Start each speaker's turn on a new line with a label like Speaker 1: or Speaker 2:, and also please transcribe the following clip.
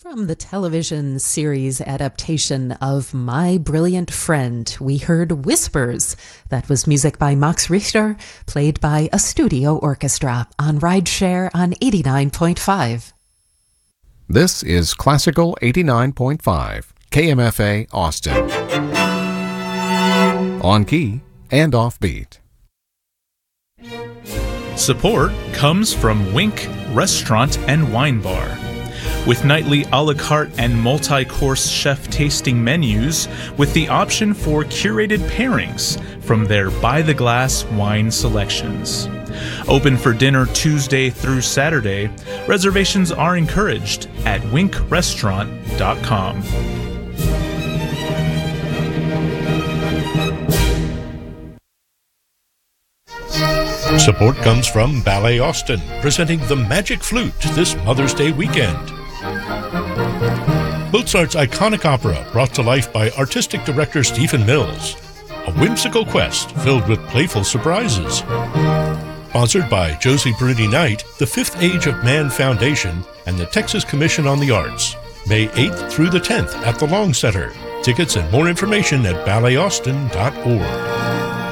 Speaker 1: From the television series adaptation of My Brilliant Friend, we heard Whispers. That was music by Max Richter, played by a studio orchestra on Rideshare on 89.5.
Speaker 2: This is Classical 89.5, KMFA Austin. On key and off beat.
Speaker 3: Support comes from Wink Restaurant and Wine Bar. With nightly a la carte and multi-course chef tasting menus with the option for curated pairings from their by-the-glass wine selections. Open for dinner Tuesday through Saturday. Reservations are encouraged at winkrestaurant.com.
Speaker 4: Support comes from Ballet Austin, presenting the Magic Flute this Mother's Day weekend. Mozart's iconic opera brought to life by artistic director Stephen Mills. A whimsical quest filled with playful surprises. Sponsored by Josie Bruni Knight, the Fifth Age of Man Foundation, and the Texas Commission on the Arts. May 8th through the 10th at the Long Center. Tickets and more information at ballet.austin.org.